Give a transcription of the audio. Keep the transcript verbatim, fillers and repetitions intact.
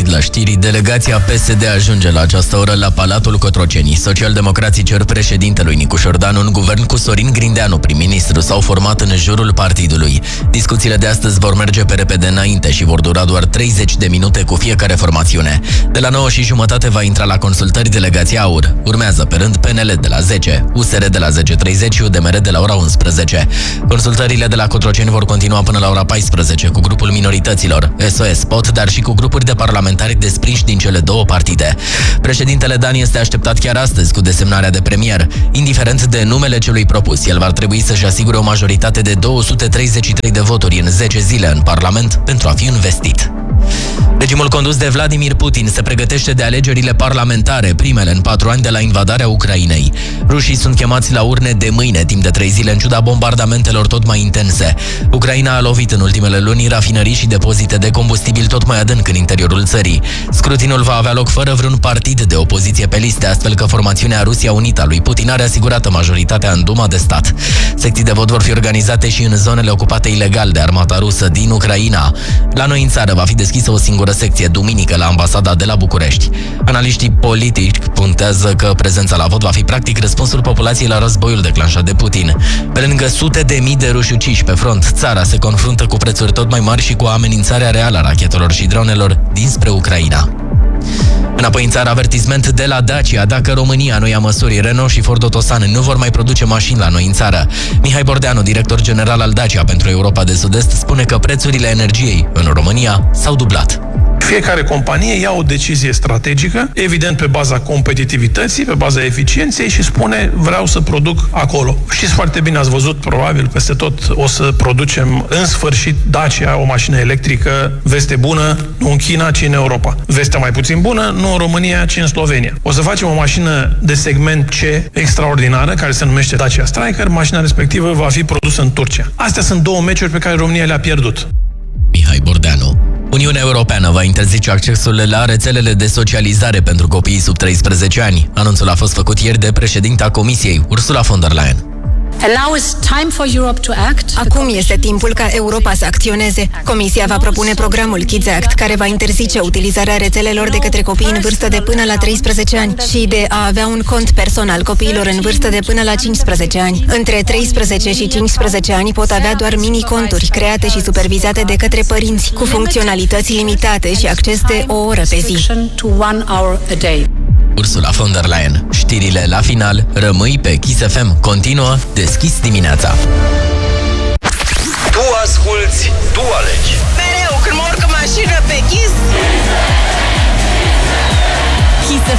auzit la știri, delegația P S D ajunge la această oră la Palatul Cotroceni. Socialdemocrații cer președintelui Nicu Șordan un guvern cu Sorin Grindeanu prim-ministru s-au format în jurul partidului. Discuțiile de astăzi vor merge pe repede înainte și vor dura doar treizeci de minute cu fiecare formațiune. De la nouă și jumătate va intra la consultări delegația AUR. Urmează pe rând P N L de la zece, U S R de la zece și treizeci și U D M R de la ora unsprezece. Consultările de la Cotroceni vor continua până la ora paisprezece cu grupul minorităților, S O S, P O T, dar și cu grupuri de parlamentari desprinși din cele două partide. Președintele Dan este așteptat chiar astăzi cu desemnarea de premier. Indiferent de numele celui propus, el va trebui să-și asigure o majoritate de două sute treizeci și trei de voturi în zece zile în Parlament pentru a fi investit. Regimul condus de Vladimir Putin se pregătește de alegerile parlamentare, primele în patru ani de la invadarea Ucrainei. Rușii sunt chemați la urne de mâine, timp de trei zile, în ciuda bombardamentelor tot mai intense. Ucraina a lovit în ultimele luni rafinării și depozite de combustibil tot mai adânc în interiorul țării. Scrutinul va avea loc fără vreun partid de opoziție pe liste, astfel că formațiunea Rusia Unită a lui Putin are asigurată majoritatea în Duma de stat. Secții de vot vor fi organizate și în zonele ocupate ilegal de armata rusă din Ucraina. La noi în țară va fi deschisă o singură secție duminică la ambasada de la București. Analiștii politici puntează că prezența la vot va fi practic răspunsul populației la războiul declanșat de Putin. Pe lângă sute de mii de ruși uciși pe front, țara se confruntă cu prețuri tot mai mari și cu amenințarea reală a rachetelor și dronelor dinspre Ucraina. Înapoi în țară, avertisment de la Dacia. Dacă România nu ia măsuri, Renault și Ford Otosan nu vor mai produce mașini la noi în țară. Mihai Bordeanu, director general al Dacia pentru Europa de Sud-Est, spune că prețurile energiei în România s-au dublat. Fiecare companie ia o decizie strategică, evident pe baza competitivității, pe baza eficienței și spune vreau să produc acolo. Știți foarte bine, ați văzut probabil peste tot o să producem în sfârșit Dacia, o mașină electrică, veste bună, nu în China, ci în Europa. Vestea mai puțin bună, nu în România, ci în Slovenia. O să facem o mașină de segment C extraordinară, care se numește Dacia Striker, mașina respectivă va fi produsă în Turcia. Astea sunt două meciuri pe care România le-a pierdut. Mihai Bordeanu. Uniunea Europeană va interzice accesul la rețelele de socializare pentru copiii sub treisprezece ani. Anunțul a fost făcut ieri de președinta Comisiei, Ursula von der Leyen. Acum este timpul ca Europa să acționeze. Comisia va propune programul Kids Act, care va interzice utilizarea rețelelor de către copii în vârstă de până la treisprezece ani și de a avea un cont personal copiilor în vârstă de până la cincisprezece ani. Între treisprezece și cincisprezece ani pot avea doar mini-conturi create și supervizate de către părinți, cu funcționalități limitate și acces de o oră pe zi. Ursula von der Leyen. Știrile la final. Rămâi pe Kiss F M. Continuă Deschis dimineața. Tu asculți, tu alegi.